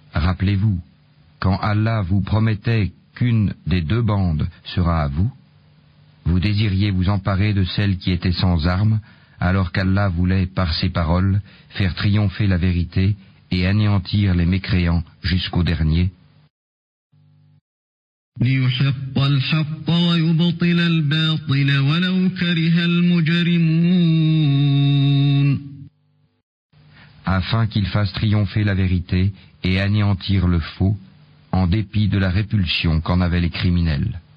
Rappelez-vous, quand Allah vous promettait qu'une des deux bandes sera à vous, vous désiriez vous emparer de celle qui était sans armes, alors qu'Allah voulait, par ses paroles, faire triompher la vérité et anéantir les mécréants jusqu'au dernier. Afin qu'il fasse triompher la vérité et anéantir le faux, en dépit de la répulsion qu'en avaient les criminels.